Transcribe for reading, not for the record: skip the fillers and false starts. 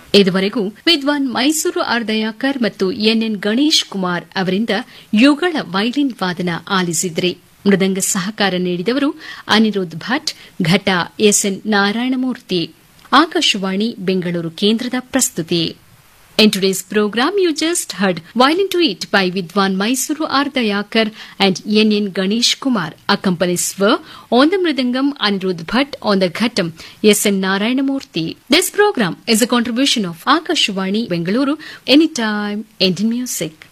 ಇದುವರೆಗೂ ವಿದ್ವಾನ್ ಮೈಸೂರು ಆರ್ದಯಾಕರ್ ಮತ್ತು ಎನ್ಎನ್ ಗಣೇಶ್ ಕುಮಾರ್ ಅವರಿಂದ ಯುಗಳ ವೈಲಿನ್ ವಾದನ ಆಲಿಸಿದ್ರಿ. ಮೃದಂಗ ಸಹಕಾರ ನೀಡಿದವರು ಅನಿರುದ್ಧ್ ಭಟ್, ಘಟ ಎಸ್ಎನ್ ನಾರಾಯಣಮೂರ್ತಿ. ಆಕಾಶವಾಣಿ ಬೆಂಗಳೂರು ಕೇಂದ್ರದ ಪ್ರಸ್ತುತಿ. In today's program, you just heard Violin Duet by Vidwan Mysuru Ardayakar and N.N. Ganesh Kumar. Accompanies were on the Mridangam Anirudh Bhatt, on the Ghatam S.N. Narayanamurthy. This program is a contribution of Akashvani Bengaluru, Anytime Indian Music.